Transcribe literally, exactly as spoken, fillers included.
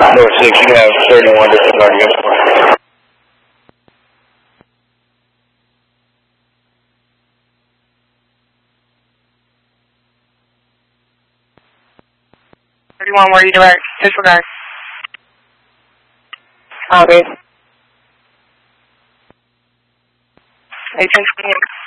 North six, you have thirty-one disregard uniform. thirty-one, where you direct? Disregard. Copy. eighteen twenty-eight.